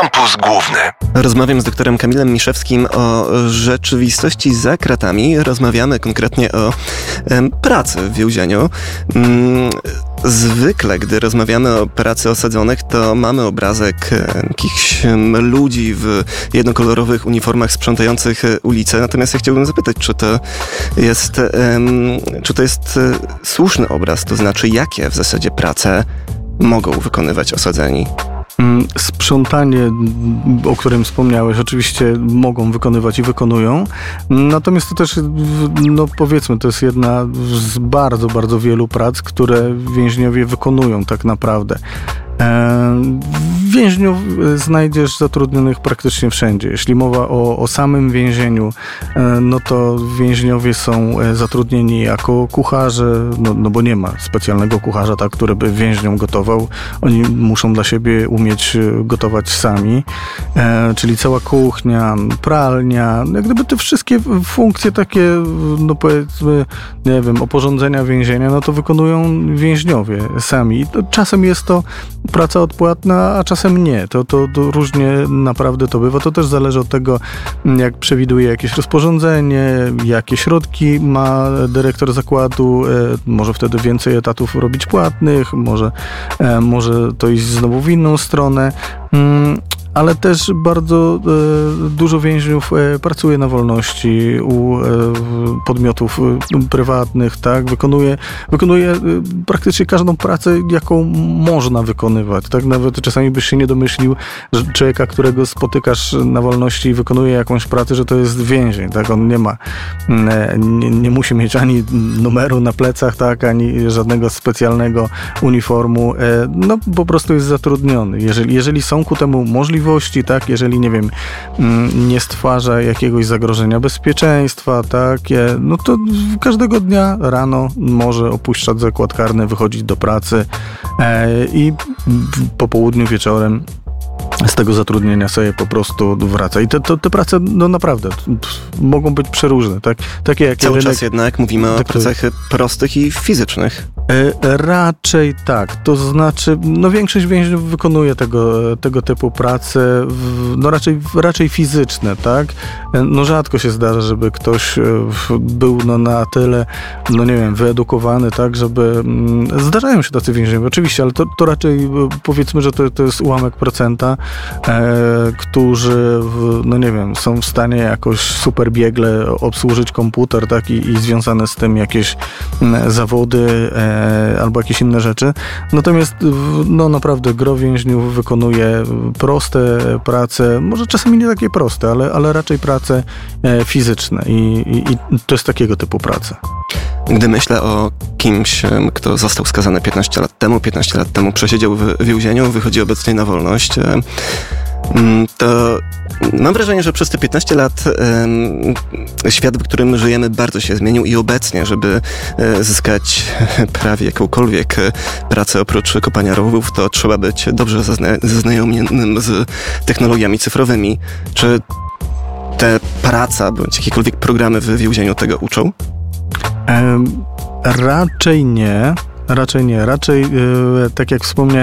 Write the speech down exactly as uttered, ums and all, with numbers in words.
Kampus Główny. Rozmawiam z doktorem Kamilem Miszewskim o rzeczywistości za kratami. Rozmawiamy konkretnie o em, pracy w więzieniu. Mm, zwykle, gdy rozmawiamy o pracy osadzonych, to mamy obrazek e, jakichś em, ludzi w jednokolorowych uniformach sprzątających e, ulice. Natomiast ja chciałbym zapytać, czy to jest, em, czy to jest e, słuszny obraz, to znaczy jakie w zasadzie prace mogą wykonywać osadzeni? Sprzątanie, o którym wspomniałeś, oczywiście mogą wykonywać i wykonują. Natomiast to też, no powiedzmy, to jest jedna z bardzo, bardzo wielu prac, które więźniowie wykonują tak naprawdę. Więźniów znajdziesz zatrudnionych praktycznie wszędzie. Jeśli mowa o, o samym więzieniu, no to więźniowie są zatrudnieni jako kucharze, no, no bo nie ma specjalnego kucharza, tak, który by więźniom gotował. Oni muszą dla siebie umieć gotować sami, e, czyli cała kuchnia, pralnia, jak gdyby te wszystkie funkcje takie, no powiedzmy, nie wiem, oporządzenia więzienia, no to wykonują więźniowie sami. Czasem jest to praca odpłatna, a czasem nie. To, to, to różnie naprawdę to bywa. To też zależy od tego, jak przewiduje jakieś rozporządzenie, jakie środki ma dyrektor zakładu. E, może wtedy więcej etatów robić płatnych, może, e, może to iść znowu w inną stronę. Mm. Ale też bardzo e, dużo więźniów e, pracuje na wolności u e, podmiotów e, prywatnych, tak? Wykonuje, wykonuje e, praktycznie każdą pracę, jaką można wykonywać, tak? Nawet czasami byś się nie domyślił, że człowieka, którego spotykasz na wolności i wykonuje jakąś pracę, że to jest więzień, tak? On nie ma, e, nie, nie musi mieć ani numeru na plecach, tak? Ani żadnego specjalnego uniformu, e, no po prostu jest zatrudniony. Jeżeli, jeżeli są ku temu możliwości, tak, jeżeli, nie wiem, nie stwarza jakiegoś zagrożenia bezpieczeństwa, tak, no to każdego dnia rano może opuszczać zakład karny, wychodzić do pracy e, i po południu, wieczorem z tego zatrudnienia sobie po prostu wraca. I te, te, te prace, no naprawdę, mogą być przeróżne, tak? Takie jak Cały rynek, czas jednak mówimy o tak, pracach prostych i fizycznych. E, raczej tak. To znaczy, no większość więźniów wykonuje tego, tego typu prace, w, no raczej, raczej fizyczne, tak? E, no rzadko się zdarza, żeby ktoś był no, na tyle, no nie wiem, wyedukowany, tak, żeby... Mm, zdarzają się tacy więźniowie, oczywiście, ale to, to raczej powiedzmy, że to, to jest ułamek procenta, e, którzy, w, no nie wiem, są w stanie jakoś super biegle obsłużyć komputer, tak, i, i związane z tym jakieś m, zawody, e, albo jakieś inne rzeczy. Natomiast no naprawdę gro więźniów wykonuje proste prace, może czasami nie takie proste, ale, ale raczej prace e, fizyczne i, i, i to jest takiego typu praca. Gdy myślę o kimś, kto został skazany piętnaście lat temu, piętnaście lat temu przesiedział w więzieniu, wychodzi obecnie na wolność, to mam wrażenie, że przez te piętnaście lat um, świat, w którym żyjemy, bardzo się zmienił i obecnie, żeby e, zyskać prawie jakąkolwiek pracę oprócz kopania rowów, to trzeba być dobrze zazna- zaznajomionym z technologiami cyfrowymi. Czy te praca bądź jakiekolwiek programy w więzieniu tego uczą? Um, raczej nie. Raczej nie. Raczej, e, tak jak wspomniałem,